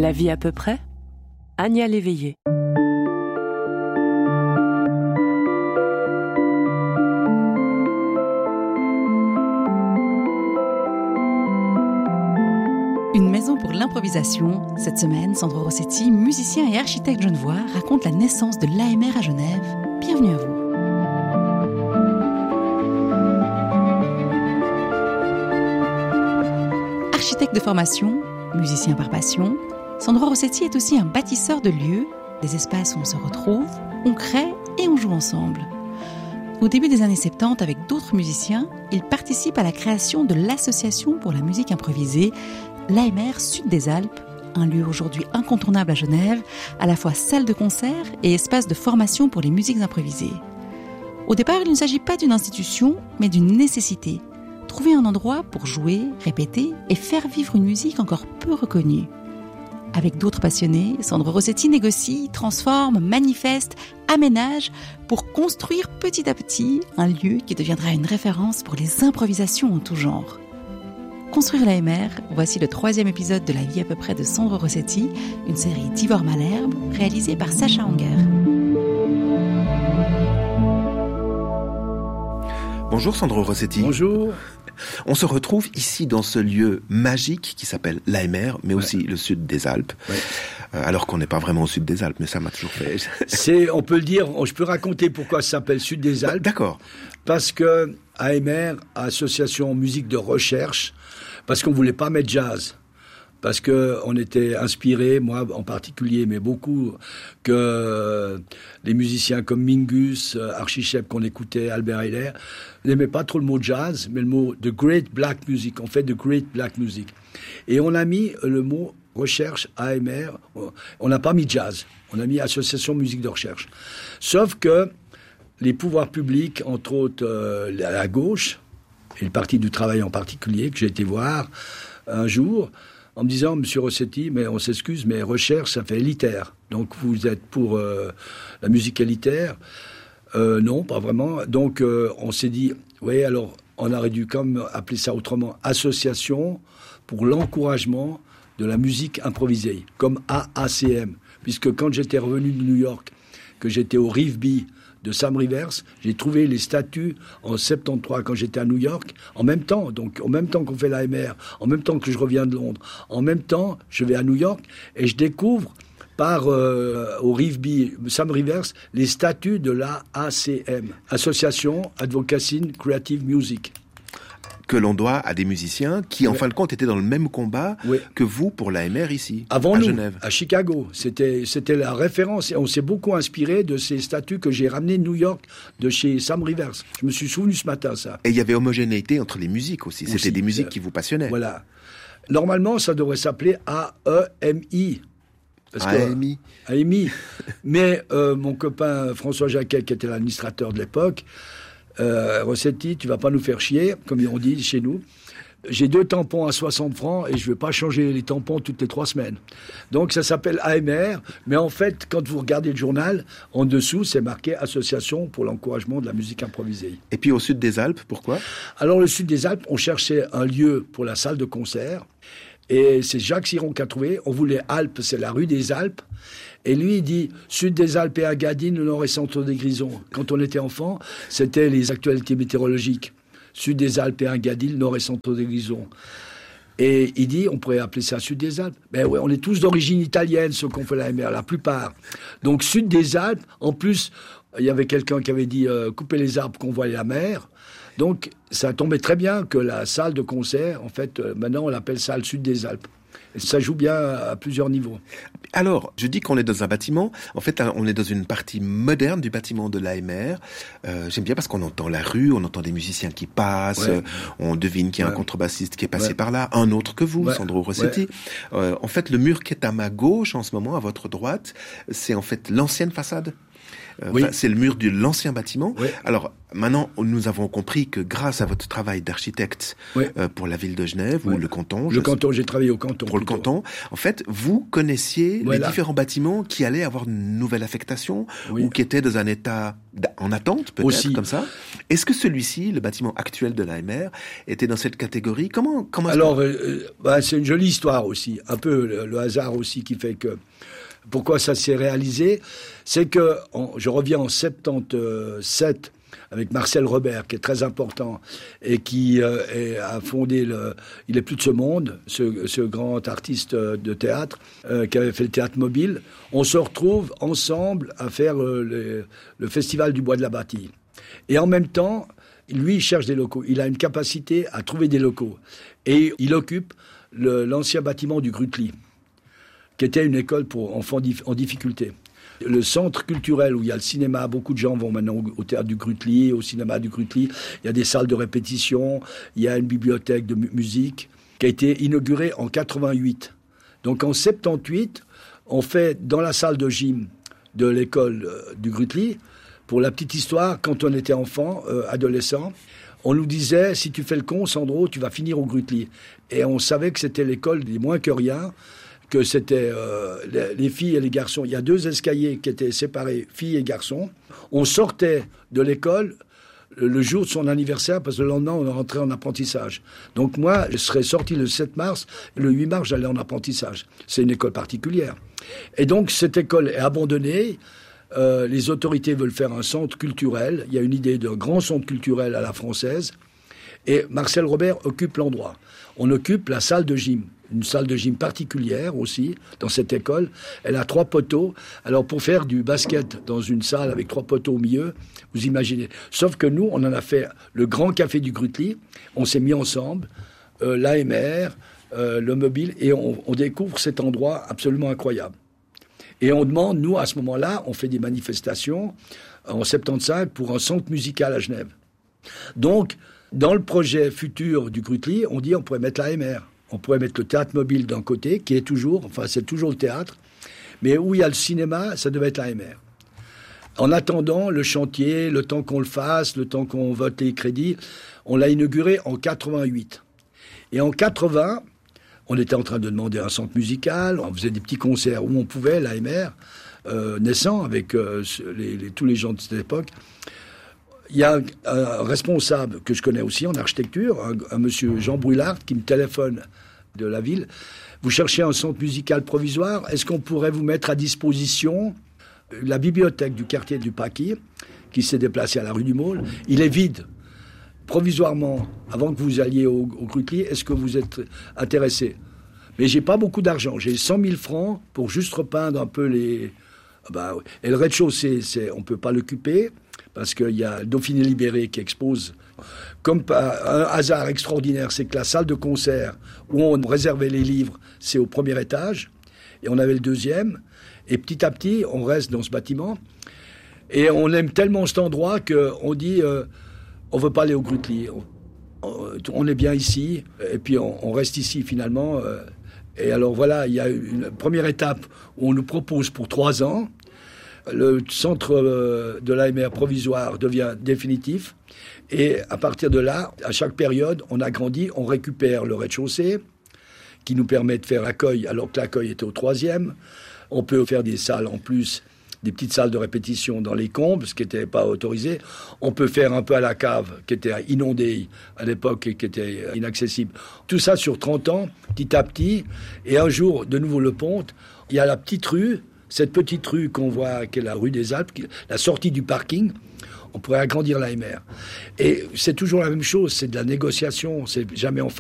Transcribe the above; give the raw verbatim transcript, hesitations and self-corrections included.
La vie à peu près, Anya Léveillé. Une maison pour l'improvisation. Cette semaine, Sandro Rossetti, musicien et architecte genevois, raconte la naissance de l'A M R à Genève. Bienvenue à vous. Architecte de formation, musicien par passion, Sandro Rossetti est aussi un bâtisseur de lieux, des espaces où on se retrouve, on crée et on joue ensemble. Au début des années soixante-dix, avec d'autres musiciens, il participe à la création de l'Association pour la musique improvisée, l'A M R Sud des Alpes, un lieu aujourd'hui incontournable à Genève, à la fois salle de concert et espace de formation pour les musiques improvisées. Au départ, il ne s'agit pas d'une institution, mais d'une nécessité. Trouver un endroit pour jouer, répéter et faire vivre une musique encore peu reconnue. Avec d'autres passionnés, Sandro Rossetti négocie, transforme, manifeste, aménage pour construire petit à petit un lieu qui deviendra une référence pour les improvisations en tout genre. Construire l'A M R, voici le troisième épisode de La vie à peu près de Sandro Rossetti, une série d'Ivor Malherbe, réalisée par Sacha Anger. Bonjour Sandro Rossetti. Bonjour. On se retrouve ici dans ce lieu magique qui s'appelle l'A M R, mais aussi ouais. le sud des Alpes. Ouais. Euh, alors qu'on n'est pas vraiment au sud des Alpes, mais ça m'a toujours fait... C'est, on peut le dire, je peux raconter pourquoi ça s'appelle sud des Alpes. D'accord. Parce que A M R, Association Musique de Recherche, parce qu'on voulait pas mettre jazz. Parce que on était inspiré, moi en particulier, mais beaucoup, que les musiciens comme Mingus, Archie Shepp qu'on écoutait, Albert Ayler, n'aimaient pas trop le mot jazz, mais le mot the great black music. On fait the great black music. Et on a mis le mot recherche, A M R, on n'a pas mis jazz. On a mis Association Musique de Recherche. Sauf que les pouvoirs publics, entre autres euh, la gauche, et le Parti du Travail en particulier, que j'ai été voir un jour, en me disant, Monsieur Rossetti, mais on s'excuse, mais recherche, ça fait élitaire. Donc vous êtes pour euh, la musique élitaire euh, Non, pas vraiment. Donc euh, on s'est dit, oui, alors on aurait dû comme appeler ça autrement, Association pour l'encouragement de la musique improvisée, comme A A C M. Puisque quand j'étais revenu de New York, que j'étais au Rivebee de Sam Rivers, j'ai trouvé les statuts en soixante-treize quand j'étais à New York, en même temps, donc en même temps qu'on fait l'A M R, en même temps que je reviens de Londres, en même temps, je vais à New York et je découvre par euh, au Rivebee, Sam Rivers, les statuts de l'A A C M, Association Advocacy Creative Music. Que l'on doit à des musiciens qui, en ouais. fin de compte, étaient dans le même combat ouais. que vous pour l'A M R ici, Avant à nous, Genève. À Chicago. C'était, c'était la référence. Et on s'est beaucoup inspiré de ces statuts que j'ai ramenés de New York, de chez Sam Rivers. Je me suis souvenu ce matin, ça. Et il y avait homogénéité entre les musiques aussi. aussi C'était des musiques euh, qui vous passionnaient. Voilà. Normalement, ça devrait s'appeler A E M I. A M I. A M I. Mais euh, mon copain François Jacquet, qui était l'administrateur de l'époque, Euh, Rossetti, tu vas pas nous faire chier, comme on dit chez nous. J'ai deux tampons à soixante francs et je vais pas changer les tampons toutes les trois semaines. Donc ça s'appelle A M R, mais en fait, quand vous regardez le journal, en dessous, c'est marqué Association pour l'encouragement de la musique improvisée. Et puis au sud des Alpes, pourquoi ? Alors le sud des Alpes, on cherchait un lieu pour la salle de concert. Et c'est Jacques Siron qui a trouvé. On voulait Alpes, c'est la rue des Alpes. Et lui, il dit, sud des Alpes et Agadine, le nord et centre des Grisons. Quand on était enfant, c'était les actualités météorologiques. Sud des Alpes et Agadine, nord et centre des Grisons. Et il dit, on pourrait appeler ça sud des Alpes. Ben ouais, on est tous d'origine italienne, ceux qu'on fait la M R, la plupart. Donc sud des Alpes, en plus, il y avait quelqu'un qui avait dit, euh, couper les arbres qu'on voit la mer. Donc ça tombait très bien que la salle de concert, en fait, euh, maintenant on l'appelle salle sud des Alpes. Et ça joue bien à plusieurs niveaux. Alors, je dis qu'on est dans un bâtiment. En fait, on est dans une partie moderne du bâtiment de l'A M R. Euh, j'aime bien parce qu'on entend la rue, on entend des musiciens qui passent, ouais. on devine qu'il y a ouais. un contrebassiste qui est passé ouais. par là, un autre que vous, ouais. Sandro Rossetti. Ouais. Euh, en fait, le mur qui est à ma gauche en ce moment, à votre droite, c'est en fait l'ancienne façade Euh, oui. C'est le mur de l'ancien bâtiment. Oui. Alors, maintenant, nous avons compris que grâce à votre travail d'architecte oui. euh, pour la ville de Genève oui. ou le canton... Le canton, j'ai travaillé au canton. Pour plutôt. le canton. En fait, vous connaissiez voilà. les différents bâtiments qui allaient avoir une nouvelle affectation oui. ou qui étaient dans un état en attente, peut-être, Aussi. comme ça. Est-ce que celui-ci, le bâtiment actuel de l'A M R, était dans cette catégorie? Comment, comment Alors, euh, bah, c'est une jolie histoire aussi. Un peu le, le hasard aussi qui fait que... Pourquoi ça s'est réalisé? C'est que, en, je reviens en soixante-dix-sept avec Marcel Robert, qui est très important, et qui euh, est, a fondé le... Il est plus de ce monde, ce, ce grand artiste de théâtre, euh, qui avait fait le théâtre mobile. On se retrouve ensemble à faire euh, le, le festival du Bois de la Bâtie. Et en même temps, lui, il cherche des locaux. Il a une capacité à trouver des locaux. Et il occupe le, l'ancien bâtiment du Grutli, qui était une école pour enfants dif- en difficulté. Le centre culturel où il y a le cinéma, beaucoup de gens vont maintenant au, au théâtre du Grutli, au cinéma du Grutli. Il y a des salles de répétition, il y a une bibliothèque de mu- musique qui a été inaugurée en quatre-vingt-huit. Donc en soixante-dix-huit, on fait dans la salle de gym de l'école euh, du Grutli, pour la petite histoire, quand on était enfant, euh, adolescent, on nous disait, si tu fais le con, Sandro, tu vas finir au Grutli. Et on savait que c'était l'école des moins que rien, que c'était euh, les, les filles et les garçons. Il y a deux escaliers qui étaient séparés, filles et garçons. On sortait de l'école le, le jour de son anniversaire, parce que le lendemain, on rentrait en apprentissage. Donc moi, je serais sorti le sept mars, et le huit mars, j'allais en apprentissage. C'est une école particulière. Et donc, cette école est abandonnée. Euh, les autorités veulent faire un centre culturel. Il y a une idée d'un grand centre culturel à la française. Et Marcel Robert occupe l'endroit. On occupe la salle de gym. Une salle de gym particulière aussi, dans cette école. Elle a trois poteaux. Alors, pour faire du basket dans une salle avec trois poteaux au milieu, vous imaginez. Sauf que nous, on en a fait le grand café du Grutli. On s'est mis ensemble, euh, l'A M R, euh, le mobile, et on, on découvre cet endroit absolument incroyable. Et on demande, nous, à ce moment-là, on fait des manifestations en soixante-quinze pour un centre musical à Genève. Donc, dans le projet futur du Grutli, on dit on pourrait mettre l'A M R. On pourrait mettre le théâtre mobile d'un côté, qui est toujours, enfin c'est toujours le théâtre, mais où il y a le cinéma, ça devait être l'A M R. En attendant le chantier, le temps qu'on le fasse, le temps qu'on vote les crédits, on l'a inauguré en quatre-vingt-huit. Et en quatre-vingts, on était en train de demander un centre musical, on faisait des petits concerts où on pouvait, l'A M R, euh, naissant avec euh, les, les, tous les gens de cette époque. Il y a un, un responsable que je connais aussi en architecture, un, un monsieur Jean Brulard, qui me téléphone de la ville. Vous cherchez un centre musical provisoire, est-ce qu'on pourrait vous mettre à disposition la bibliothèque du quartier du Paquis, qui s'est déplacée à la rue du Maule? Il est vide. Provisoirement, avant que vous alliez au, au Grutli, est-ce que vous êtes intéressé? Mais j'ai pas beaucoup d'argent. J'ai cent mille francs pour juste repeindre un peu les... Bah, et le rez-de-chaussée, c'est, on peut pas l'occuper, parce qu'il y a le Dauphiné Libéré qui expose. Comme par un hasard extraordinaire, c'est que la salle de concert où on réservait les livres, c'est au premier étage, et on avait le deuxième. Et petit à petit, on reste dans ce bâtiment. Et on aime tellement cet endroit qu'on dit... Euh, on ne veut pas aller au Grutli. On, on est bien ici. Et puis, on, on reste ici, finalement. Et alors, voilà, il y a une première étape où on nous propose pour trois ans. Le centre de l'A M R provisoire devient définitif. Et à partir de là, à chaque période, on agrandit, on récupère le rez-de-chaussée qui nous permet de faire l'accueil, alors que l'accueil était au troisième. On peut faire des salles en plus, des petites salles de répétition dans les combles, ce qui n'était pas autorisé. On peut faire un peu à la cave, qui était inondée à l'époque et qui était inaccessible. Tout ça sur trente ans, petit à petit. Et un jour, de nouveau le pont, il y a la petite rue, cette petite rue qu'on voit, qui est la rue des Alpes, la sortie du parking. On pourrait agrandir l'A M R. Et c'est toujours la même chose, c'est de la négociation, c'est jamais en